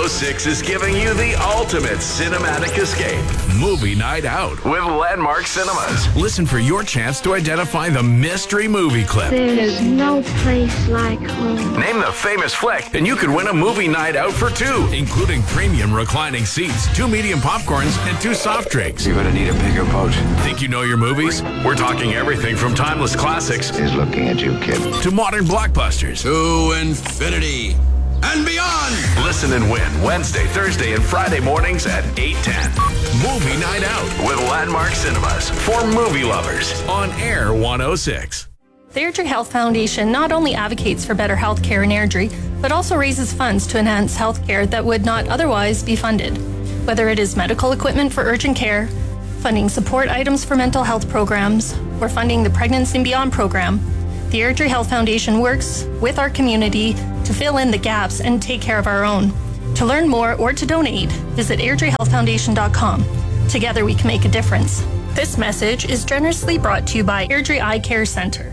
106 is giving you the ultimate cinematic escape. Movie night out with Landmark Cinemas. Listen for your chance to identify the mystery movie clip. There is no place like home. Name the famous flick, and you could win a movie night out for two, including premium reclining seats, 2 medium popcorns, and 2 soft drinks. You're gonna need a bigger boat. Think you know your movies? We're talking everything from timeless classics He's looking at you, kid. to modern blockbusters. To infinity and beyond. Listen and win Wednesday, Thursday, and Friday mornings at 8:10. Movie night out with Landmark Cinemas for movie lovers on Air 106. The Airdrie Health Foundation not only advocates for better health care in Airdrie, but also raises funds to enhance health care that would not otherwise be funded. Whether it is medical equipment for urgent care, funding support items for mental health programs, or funding the Pregnancy and Beyond program, the Airdrie Health Foundation works with our community to fill in the gaps and take care of our own. To learn more or to donate, visit airdriehealthfoundation.com. Together we can make a difference. This message is generously brought to you by Airdrie Eye Care Centre.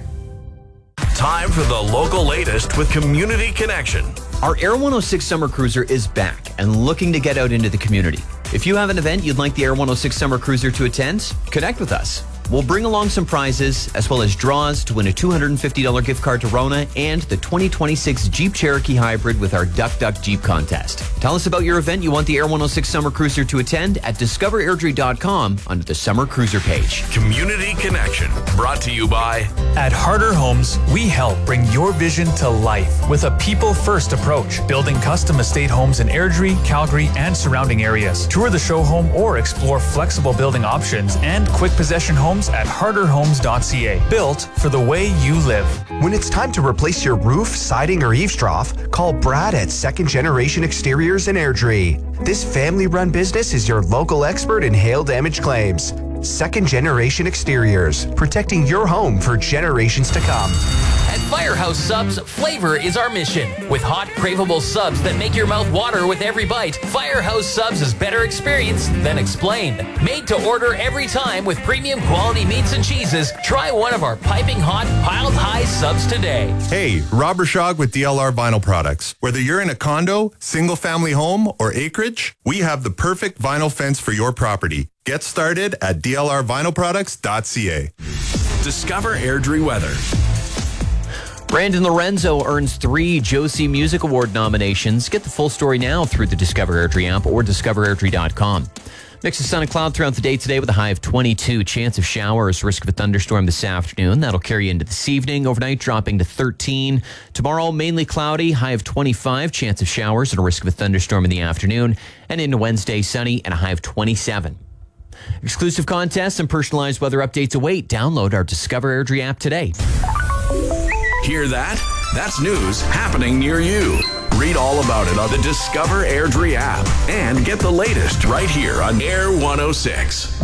Time for the local latest with Community Connection. Our Air 106 Summer Cruiser is back and looking to get out into the community. If you have an event you'd like the Air 106 Summer Cruiser to attend, connect with us. We'll bring along some prizes, as well as draws to win a $250 gift card to Rona and the 2026 Jeep Cherokee Hybrid with our Duck Duck Jeep contest. Tell us about your event you want the Air 106 Summer Cruiser to attend at discoverairdrie.com under the Summer Cruiser page. Community Connection, brought to you by At Harder Homes, we help bring your vision to life with a people-first approach, building custom estate homes in Airdrie, Calgary, and surrounding areas. Tour the show home or explore flexible building options and quick possession homes at harderhomes.ca. Built for the way you live. When it's time to replace your roof, siding, or eaves trough, call Brad at Second Generation Exteriors in Airdrie. This family-run business is your local expert in hail damage claims. Second Generation Exteriors, protecting your home for generations to come. At Firehouse Subs, flavor is our mission. With hot, craveable subs that make your mouth water with every bite, Firehouse Subs is better experience than explained. Made to order every time with premium quality meats and cheeses, try one of our piping hot, piled high subs today. Hey, Rob Rashog with DLR Vinyl Products. Whether you're in a condo, single-family home, or acreage, we have the perfect vinyl fence for your property. Get started at dlrvinylproducts.ca. Discover Airdrie Weather. Brandon Lorenzo earns 3 Josie Music Award nominations. Get the full story now through the Discover Airdrie app or discoverairdrie.com. Mix of sun and cloud throughout the day today with a high of 22. Chance of showers, risk of a thunderstorm this afternoon. That'll carry into this evening. Overnight dropping to 13. Tomorrow mainly cloudy, high of 25. Chance of showers and a risk of a thunderstorm in the afternoon. And into Wednesday, sunny and a high of 27. Exclusive contests and personalized weather updates await. Download our Discover Airdrie app today. Hear that? That's news happening near you. Read all about it on the Discover Airdrie app and get the latest right here on Air 106.